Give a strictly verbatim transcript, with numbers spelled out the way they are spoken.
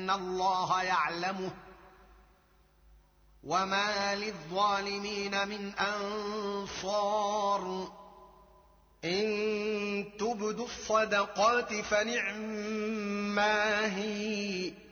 ان الله يعلمه وما للظالمين من انصار ان تبدوا الصدقات فنعما هي